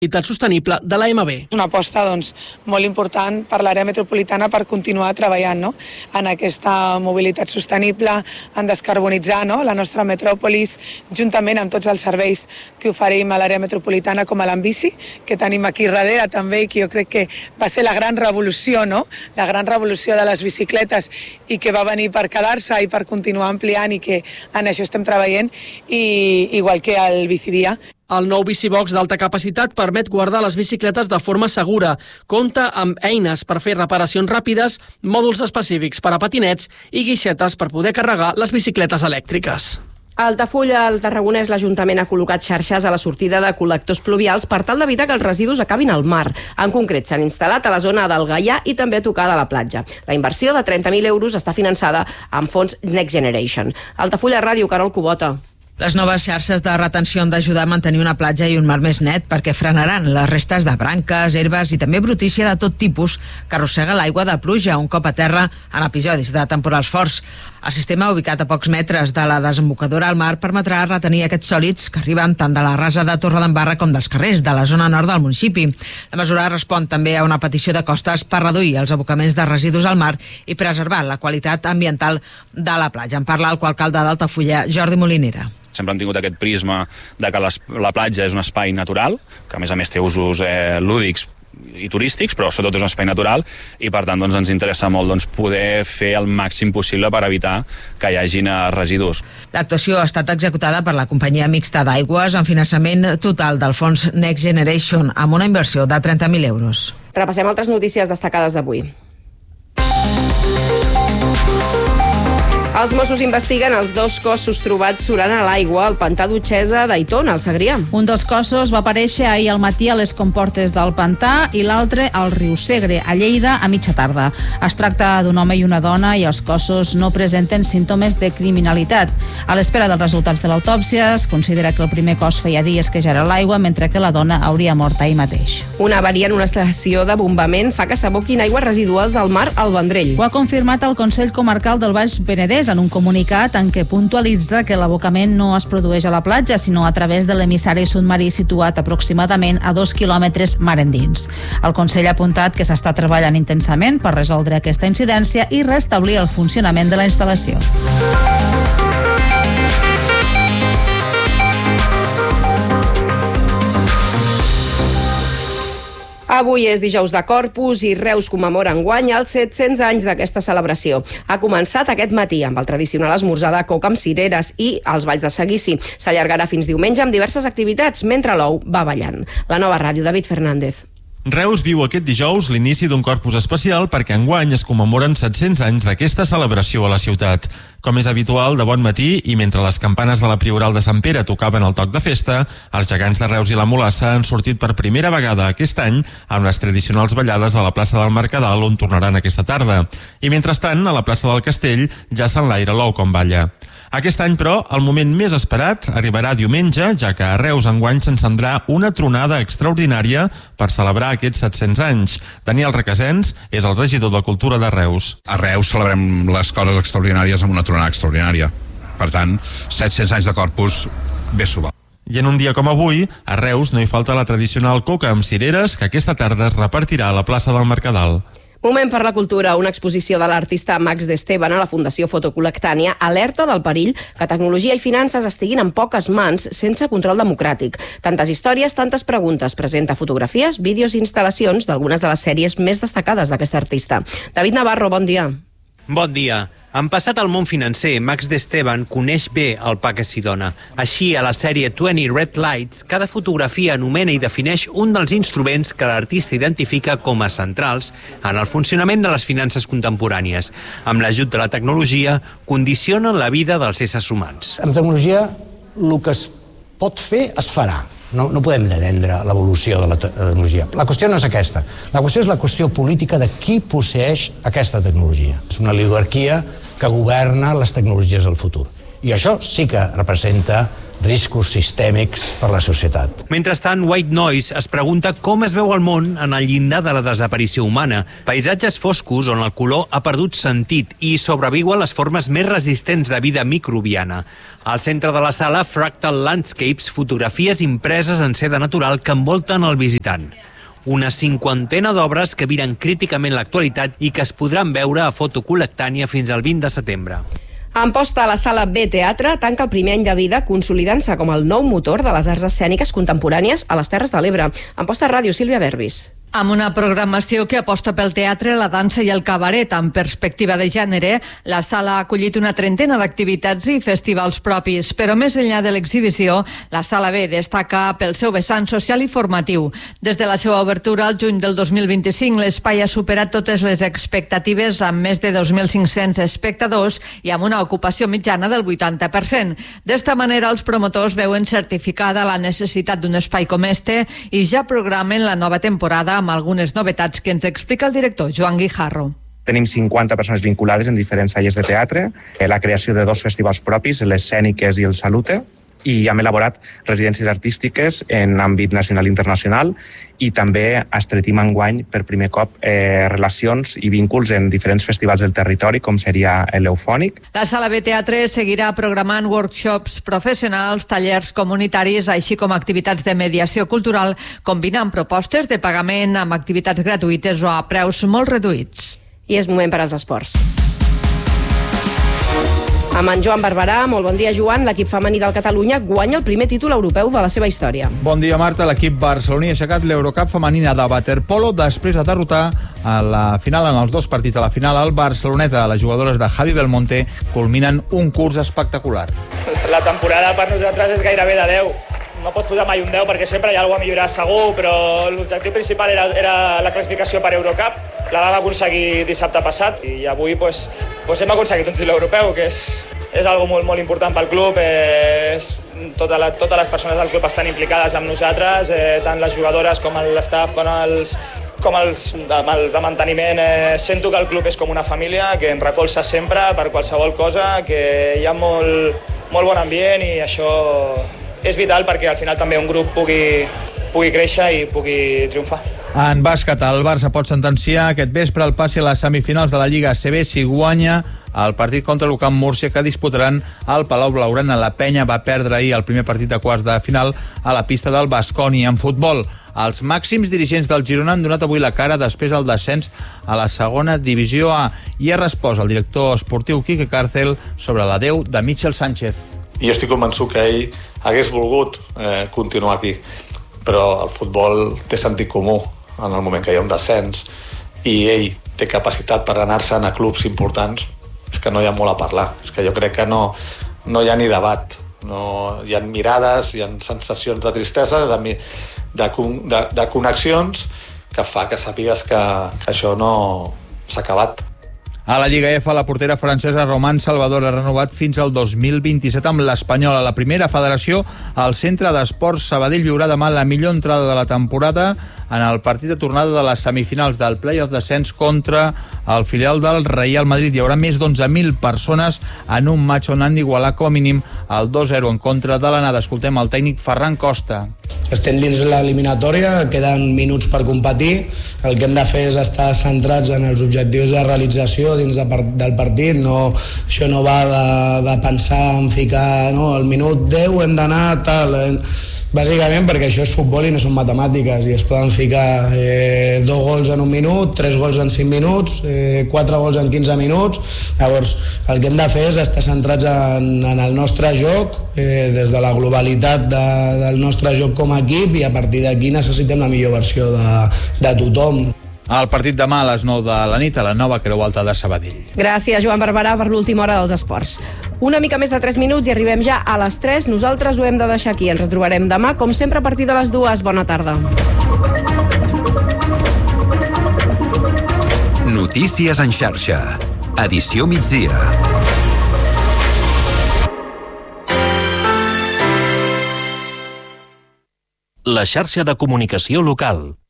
Sostenible de l'AMB. Una aposta molt important per l'àrea metropolitana per continuar treballant en aquesta mobilitat sostenible, en descarbonitzar la nostra metròpolis, juntament amb tots els serveis que oferim a l'àrea metropolitana com a l'Ambici, que tenim aquí darrere també, i que jo crec que va ser la gran revolució, la gran revolució de les bicicletes i que va venir per quedar-se i per continuar ampliant, i que en això estem treballant, i igual que el Bicidia. El nou bicibox d'alta capacitat permet guardar les bicicletes de forma segura. Compta amb eines per fer reparacions ràpides, mòduls específics per a patinets i guixetes per poder carregar les bicicletes elèctriques. A Altafulla, al Tarragonès, l'Ajuntament ha col·locat xarxes a la sortida de col·lectors pluvials per tal d'evitar que els residus acabin al mar. En concret, s'han instal·lat a la zona del Gaià i també a tocar de la platja. La inversió de 30.000 euros està finançada amb fons Next Generation. Altafulla Ràdio, Carol Cubota. Les noves xarxes de retenció han d'ajudar a mantenir una platja i un mar més net perquè frenaran les restes de branques, herbes i també brutícia de tot tipus que arrossega l'aigua de pluja un cop a terra en episodis de temporals forts. El sistema, ubicat a pocs metres de la desembocadura al mar, permetrà retenir aquests sòlids que arriben tant de la rasa de Torredembarra com dels carrers de la zona nord del municipi. La mesura respon també a una petició de Costes per reduir els abocaments de residus al mar i preservar la qualitat ambiental de la platja. En parla el coalcalde d'Altafulla, Jordi Molinera. Sempre hem tingut aquest prisma de que la platja és un espai natural, que a més té usos lúdics i turístics, però sobretot és un espai natural, i per tant ens interessa molt poder fer el màxim possible per evitar que hi hagin residus. L'actuació ha estat executada per la companyia mixta d'aigües amb finançament total del fons Next Generation amb una inversió de 30.000 euros. Repassem altres notícies destacades d'avui. Els Mossos investiguen els dos cossos trobats surant a l'aigua al pantà d'Utxesa d'Aitona, al Segrià. Un dels cossos va aparèixer ahir al matí a les comportes del pantà i l'altre al riu Segre, a Lleida, a mitja tarda. Es tracta d'un home i una dona i els cossos no presenten símptomes de criminalitat. A l'espera dels resultats de l'autòpsia, es considera que el primer cos feia dies que ja era a l'aigua, mentre que la dona hauria mort ahir mateix. Una avaria en una estació de bombament fa que s'aboquin aigües residuals del mar al Vendrell. Ho ha confirmat el Consell Comarcal del Baix Penedès en un comunicat en què puntualitza que l'abocament no es produeix a la platja, sinó a través de l'emissari submarí situat aproximadament a 2 quilòmetres mar endins. El Consell ha apuntat que s'està treballant intensament per resoldre aquesta incidència i restablir el funcionament de la instal·lació. Avui és dijous de Corpus i Reus commemora enguany els 700 anys d'aquesta celebració. Ha començat aquest matí amb el tradicional esmorzar de coca amb cireres i els balls de seguici. S'allargarà fins diumenge amb diverses activitats mentre l'ou va ballant. La Nova Ràdio, David Fernández. Reus viu aquest dijous l'inici d'un Corpus especial perquè enguany es commemoren 700 anys d'aquesta celebració a la ciutat. Com és habitual, de bon matí i mentre les campanes de la Prioral de Sant Pere tocaven el toc de festa, els gegants de Reus i la Mulassa han sortit per primera vegada aquest any amb les tradicionals ballades a la plaça del Mercadal, on tornaran aquesta tarda. I mentrestant, a la plaça del Castell ja s'enlaira l'ou com balla. Aquest any, però, el moment més esperat arribarà diumenge, ja que a Reus enguany s'encendrà una tronada extraordinària per celebrar aquests 700 anys. Daniel Requesens és el regidor de Cultura de Reus. A Reus celebrem les coses extraordinàries amb una tronada extraordinària. Per tant, 700 anys de Corpus, bé s'ho va. I en un dia com avui, a Reus no hi falta la tradicional coca amb cireres que aquesta tarda es repartirà a la plaça del Mercadal. Moment per la cultura. Una exposició de l'artista Max d'Esteban a la Fundació Fotocol·lectània alerta del perill que tecnologia i finances estiguin en poques mans sense control democràtic. Tantes històries, tantes preguntes. Presenta fotografies, vídeos i instal·lacions d'algunes de les sèries més destacades d'aquest artista. David Navarro, bon dia. Bon dia. En passat al món financer, Max d'Esteban coneix bé el pa que s'hi dona. Així, a la sèrie 20 Red Lights, cada fotografia anomena i defineix un dels instruments que l'artista identifica com a centrals en el funcionament de les finances contemporànies. Amb l'ajut de la tecnologia, condicionen la vida dels éssers humans. Amb tecnologia, el que es pot fer, es farà. No podem detendre l'evolució de la tecnologia. La qüestió no és aquesta. La qüestió és la qüestió política de qui posseix aquesta tecnologia. És una oligarquia que governa les tecnologies del futur. I això sí que representa riscos sistèmics per la societat. Mentrestant, White Noise es pregunta com es veu el món en el llindar de la desaparició humana. Paisatges foscos on el color ha perdut sentit i sobreviuen les formes més resistents de vida microbiana. Al centre de la sala, Fractal Landscapes, fotografies impreses en seda natural que envolten el visitant. Una 50 d'obres que miren críticament l'actualitat i que es podran veure a Foto Col·lectània fins al 20 de setembre. Amposta a la Sala B Teatre tanca el primer any de vida consolidant-se com el nou motor de les arts escèniques contemporànies a les Terres de l'Ebre. Amposta Ràdio, Sílvia Berbis. Amb una programació que aposta pel teatre, la dansa i el cabaret amb perspectiva de gènere, la sala ha acollit una trentena d'activitats i festivals propis. Però més enllà de l'exhibició, la Sala B destaca pel seu vessant social i formatiu. Des de la seva obertura al juny del 2025, l'espai ha superat totes les expectatives amb més de 2.500 espectadors i amb una ocupació mitjana del 80%. D'esta manera, els promotors veuen certificada la necessitat d'un espai com este i ja programen la nova temporada amb algunes novetats que ens explica el director Joan Guijarro. Tenim 50 persones vinculades en diferents tallers de teatre, la creació de 2 festivals propis, les Escèniques i el Salute, i hem elaborat residències artístiques en àmbit nacional i internacional i també estretim enguany per primer cop relacions i vínculs en diferents festivals del territori, com seria l'Eufònic. La Sala B Teatre seguirà programant workshops professionals, tallers comunitaris, així com activitats de mediació cultural, combinant propostes de pagament amb activitats gratuïtes o a preus molt reduïts. I és moment per als esports. Amb en Joan Barberà, molt bon dia, Joan. L'equip femení del Catalunya guanya el primer títol europeu de la seva història. Bon dia, Marta. L'equip barceloní ha aixecat l'Eurocup femenina de waterpolo després de derrotar a la final en els 2 partits de la final al Barceloneta. Les jugadores de Javi Belmonte culminen un curs espectacular. La temporada per nosaltres és gairebé de 10. No pots posar mai un 10 perquè sempre hi ha alguna cosa a millorar segur, però l'objectiu principal era la classificació per Eurocup. La vam aconseguir dissabte passat i avui hem aconseguit un títol europeu, que és algo molt, molt important pel club. Totes les persones del club estan implicades amb nosaltres, tant les jugadores com l'estaf, com els de manteniment. Sento que el club és com una família, que ens recolza sempre per qualsevol cosa, que hi ha molt bon ambient i això és vital perquè al final també un grup pugui créixer i pugui triomfar. En bàsquet, el Barça pot sentenciar aquest vespre el passi a les semifinals de la Lliga ACB si guanya el partit contra l'UCAM Múrcia que disputaran al Palau Blaugrana. La Penya va perdre ahir el primer partit de quarts de final a la pista del Baskonia. En futbol, els màxims dirigents del Girona han donat avui la cara després del descens a la segona divisió A i ha respost el director esportiu Quique Cárcel sobre l'adeu de Michel Sánchez. I jo estic convençut que ell hagués volgut continuar aquí, però el futbol té sentit comú en el moment que hi ha un descens i ell té capacitat per anar-se'n a clubs importants. És que no hi ha molt a parlar, és que jo crec que no hi ha ni debat, hi ha mirades, hi ha sensacions de tristesa, de connexions que fa que sàpigues que això no s'ha acabat. A la Lliga F, la portera francesa Román Salvador ha renovat fins al 2027 amb l'Espanyol. A la primera federació, el Centre d'Esports Sabadell viurà demà la millor entrada de la temporada en el partit de tornada de les semifinals del play-off descens contra el filial del Real Madrid. Hi haurà més d'11.000 persones en un match on han d'igualar com a mínim el 2-0 en contra de l'anada. Escoltem el tècnic Ferran Costa. Estem dins l'eliminatòria, queden minuts per competir, el que hem de fer és estar centrats en els objectius de realització dins del partit, això no va de pensar en ficar el minut 10 hem d'anar tal, bàsicament perquè això és futbol i no són matemàtiques i es poden ficar 2 gols en un minut, 3 gols en 5 minuts, 4 gols en 15 minuts. Llavors el que hem de fer és estar centrats en el nostre joc, des de la globalitat del nostre joc com a equip, i a partir d'aquí necessitem la millor versió de tothom. El partit demà a les 9 de la nit a la nova Creu Alta de Sabadell. Gràcies, Joan Barberà, per l'última hora dels esports. Una mica més de 3 minuts i arribem ja a les 3. Nosaltres ho hem de deixar aquí. Ens retrobarem demà, com sempre, a partir de les 2. Bona tarda. Notícies en xarxa. Edició migdia. La xarxa de comunicació local.